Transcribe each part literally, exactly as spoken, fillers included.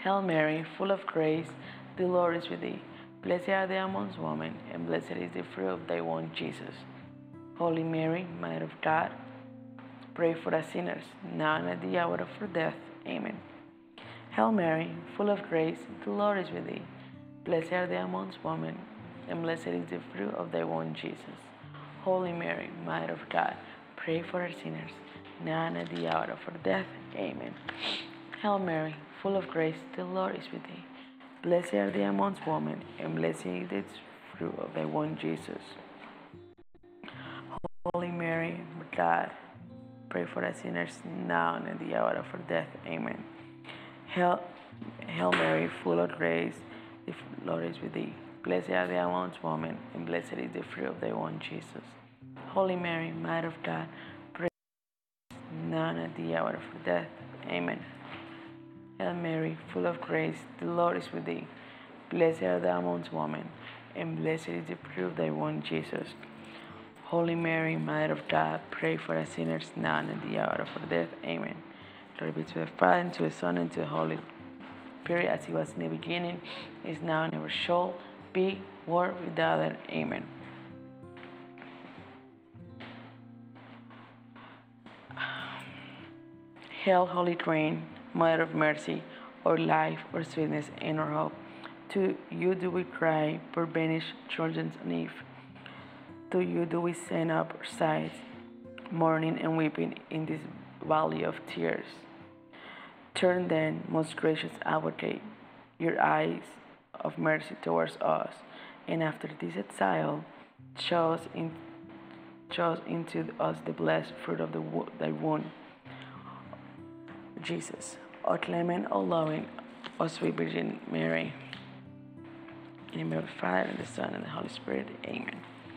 Hail Mary, full of grace, the Lord is with thee. Blessed art thou amongst women, and blessed is the fruit of thy womb, Jesus. Holy Mary, Mother of God, pray for us sinners, now and at the hour of our death. Amen. Hail Mary, full of grace, the Lord is with thee. Blessed art thou amongst women, and blessed is the fruit of thy womb, Jesus. Holy Mary, Mother of God, pray for us sinners, now and at the hour of our death. Amen. Hail Mary, full of grace, the Lord is with thee. Blessed art thou amongst women, and blessed is the fruit of thy womb, Jesus. Holy Mary, God, pray for us sinners, now and at the hour of our death. Amen. Hail, Hail Mary, full of grace, the Lord is with thee. Blessed art thou amongst women, and blessed is the fruit of thy womb, Jesus. Holy Mary, Mother of God, pray for us now and at the hour of our death. Amen. Hail Mary, full of grace, the Lord is with thee. Blessed art thou amongst women, and blessed is the fruit of thy womb, Jesus. Holy Mary, Mother of God, pray for us sinners now and at the hour of our death. Amen. Glory be to the Father, and to the Son, and to the Holy Spirit, as it was in the beginning, is now, and ever shall be, world without end. Amen. Hail, Holy Queen, Mother of Mercy, our life, our sweetness, and our hope. To you do we cry, poor banished children of Eve. To you do we send up our sighs, mourning and weeping in this valley of tears. Turn then, most gracious Advocate, your eyes of mercy towards us, and after this exile, show us in, show into us the blessed fruit of the, thy womb, Jesus. O clement, O loving, O sweet Virgin Mary. In the name of the Father, and the Son, and the Holy Spirit. Amen.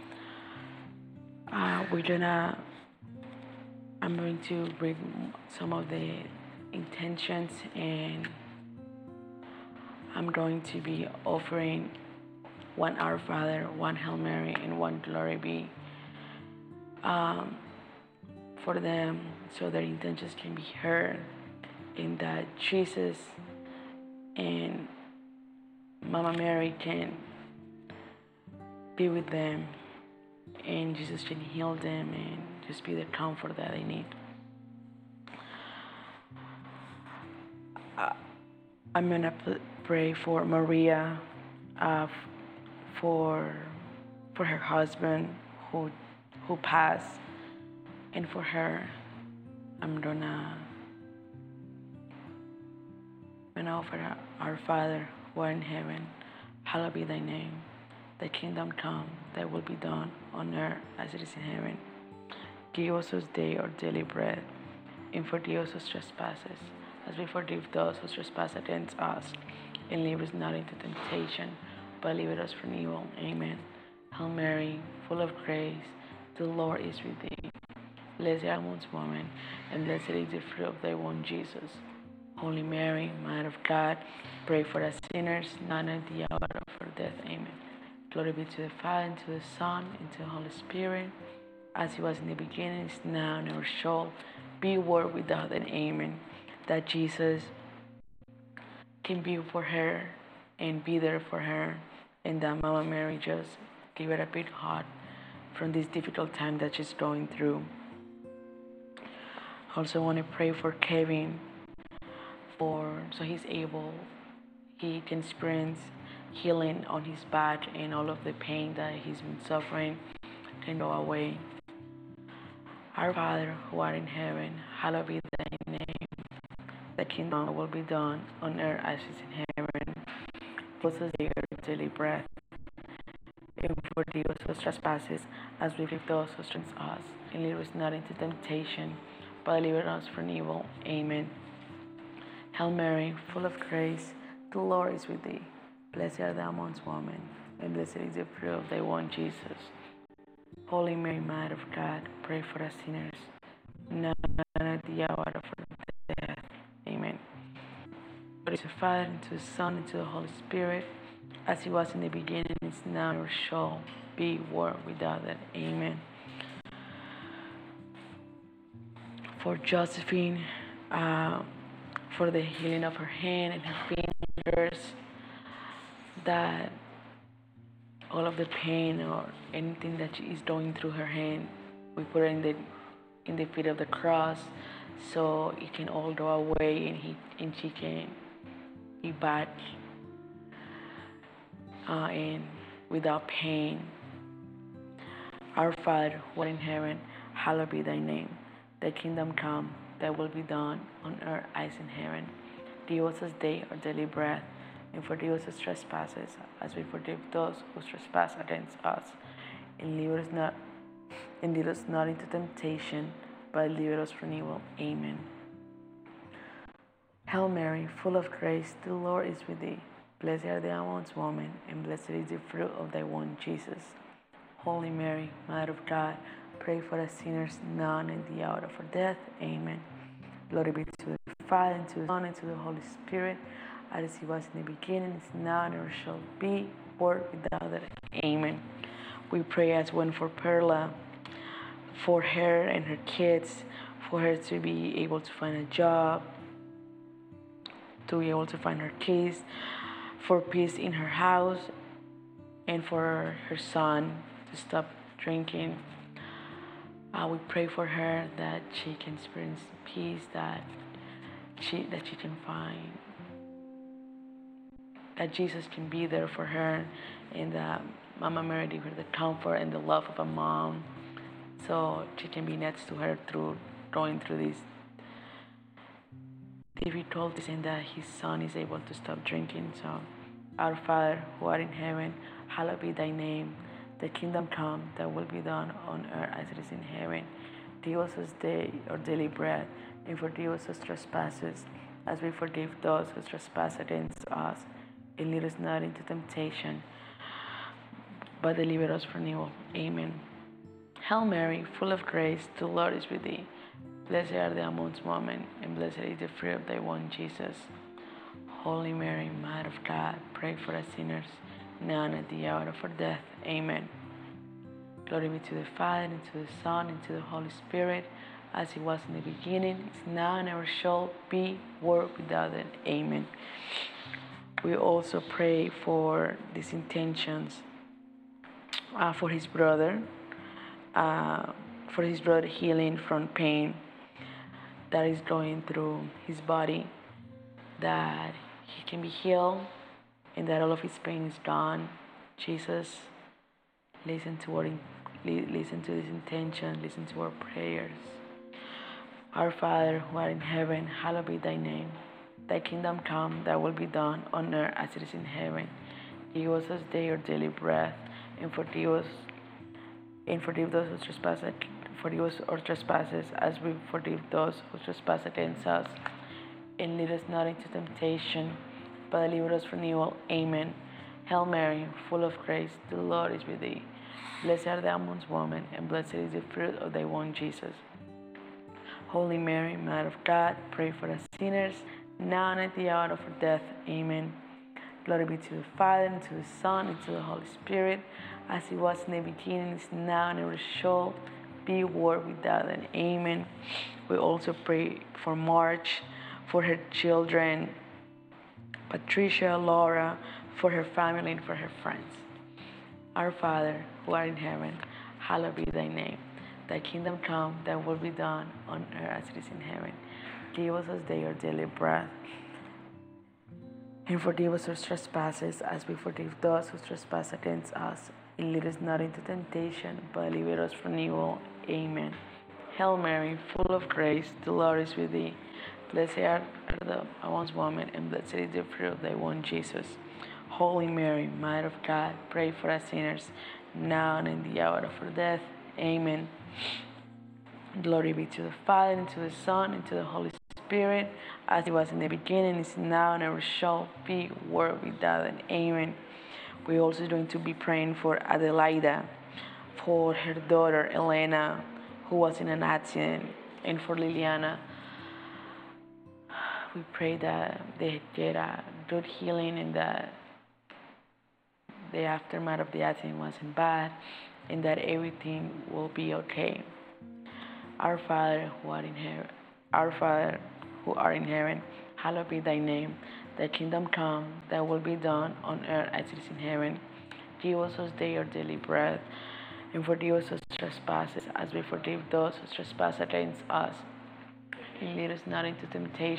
Uh, we're gonna, I'm going to read some of the intentions, and I'm going to be offering one Our Father, one Hail Mary, and one Glory Be um, for them, so their intentions can be heard, and that Jesus and Mama Mary can be with them, and Jesus can heal them and just be the comfort that they need. Uh, I'm gonna pray for Maria, uh, for for her husband who who passed, and for her, I'm gonna I'm gonna offer Our Father who art in heaven, hallowed be thy name. Thy kingdom come, thy will be done on earth as it is in heaven. Give us this day our daily bread, and forgive us our trespasses, as we forgive those who trespass against us. And lead us not into temptation, but deliver us from evil. Amen. Hail Mary, full of grace, the Lord is with thee. Blessed art amongst women, and blessed is the fruit of thy womb, Jesus. Holy Mary, Mother of God, pray for us sinners, now and at the hour of our death. Amen. Glory be to the Father, and to the Son, and to the Holy Spirit, as it was in the beginning, is now, and ever shall be, world without end. Amen. That Jesus can be for her and be there for her, and that Mama Mary just give her a big hug from this difficult time that she's going through. Also want to pray for Kevin, for so he's able, he can experience healing on his back, and all of the pain that he's been suffering can go away. Our Father who art in heaven, hallowed be thy name. Thy kingdom will be done on earth as it is in heaven. Give us this our daily bread, and forgive us our trespasses, as we forgive those who trespass us. And lead us not into temptation, but deliver us from evil. Amen. Hail Mary, full of grace, the Lord is with thee. Blessed art thou amongst women, and blessed is the fruit of thy womb, Jesus. Holy Mary, Mother of God, pray for us sinners, now and at the hour of our death. Amen. Glory to the Father, and to the Son, and to the Holy Spirit, as it was in the beginning, is now, and shall be, world without end. Amen. For Josephine, uh, for the healing of her hand and her fingers, that all of the pain or anything that she is going through her hand, we put it in the in the feet of the cross, so it can all go away and he and she can be back uh, and without pain. Our Father, who art in heaven, hallowed be thy name. Thy kingdom come, thy will be done on earth as in heaven. Give us this day our daily bread, and forgive us our trespasses, as we forgive those who trespass against us. And lead us not, and lead us not into temptation, but deliver us from evil. Amen. Hail Mary, full of grace, the Lord is with thee. Blessed art thou amongst women, and blessed is the fruit of thy womb, Jesus. Holy Mary, Mother of God, pray for us sinners now and in the hour of our death. Amen. Glory be to the Father, and to the Son, and to the Holy Spirit, as it was in the beginning, is now, and ever shall be, world without end. Amen. We pray as one for Perla, for her and her kids, for her to be able to find a job, to be able to find her keys, for peace in her house, and for her son to stop drinking. Uh, we pray for her that she can experience peace, that she that she can find, that Jesus can be there for her, and that Mama Mary give her the comfort and the love of a mom, so she can be next to her through going through these difficulties, and that his son is able to stop drinking. So, our Father, who art in heaven, hallowed be thy name. The kingdom come, thy will be done on earth as it is in heaven. Give us this day our daily bread, and forgive us our trespasses, as we forgive those who trespass against us. And lead us not into temptation, but deliver us from evil. Amen. Hail Mary, full of grace, the Lord is with thee. Blessed art thou amongst women, and blessed is the fruit of thy womb, Jesus. Holy Mary, Mother of God, pray for us sinners, now and at the hour of our death. Amen. Glory be to the Father, and to the Son, and to the Holy Spirit, as it was in the beginning, is now, and ever shall be, world without end. Amen. We also pray for these intentions uh, for his brother, uh, for his brother healing from pain that is going through his body, that he can be healed and that all of his pain is gone. Jesus, listen to our listen to this intention, listen to our prayers. Our Father, who art in heaven, hallowed be thy name. Thy kingdom come, thy will be done on earth as it is in heaven. Give us this day our daily bread, and forgive us and forgive those who trespass forgive us our trespasses, as we forgive those who trespass against us. And lead us not into temptation, but deliver us from evil. Amen. Hail Mary, full of grace, the Lord is with thee. Blessed art thou amongst women, and blessed is the fruit of thy womb, Jesus. Holy Mary, Mother of God, pray for us sinners, now and at the hour of our death. Amen. Glory be to the Father, and to the Son, and to the Holy Spirit, as it was in the beginning, is now, and ever shall be, world without end. Amen. We also pray for March, for her children, Patricia, Laura, for her family, and for her friends. Our Father, who art in heaven, hallowed be thy name. Thy kingdom come, thy will be done on earth as it is in heaven. Give us this day our daily bread, and forgive us our trespasses, as we forgive those who trespass against us. And lead us not into temptation, but deliver us from evil. Amen. Hail Mary, full of grace, the Lord is with thee. Blessed art thou amongst women, and blessed is the fruit of thy womb, Jesus. Holy Mary, Mother of God, pray for us sinners, now and in the hour of our death. Amen. Glory be to the Father, and to the Son, and to the Holy Spirit, as it was in the beginning, is now, and ever shall be, world without end. Amen. We're also going to be praying for Adelaida, for her daughter Elena, who was in an accident, and for Liliana. We pray that they get a good healing, and that the aftermath of the accident wasn't bad, and that everything will be okay. Our Father who art in heaven, our Father who art in heaven, hallowed be thy name. Thy kingdom come, thy will be done on earth as it is in heaven. Give us this day our daily bread, and forgive us our trespasses as we forgive those who trespass against us. And lead us not into temptation